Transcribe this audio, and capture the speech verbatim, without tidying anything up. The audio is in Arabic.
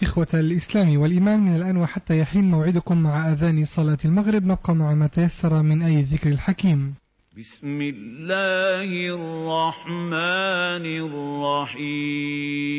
إخوة الإسلام والإيمان، من الآن وحتى يحين موعدكم مع أذان صلاة المغرب، نبقى مع ما تيسر من أي الذكر الحكيم. بسم الله الرحمن الرحيم.